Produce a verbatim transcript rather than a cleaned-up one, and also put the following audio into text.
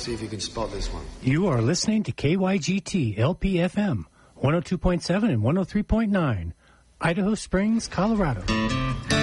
See if you can spot this one. You are listening to K Y G T L P F M, one oh two point seven and one oh three point nine, Idaho Springs, Colorado.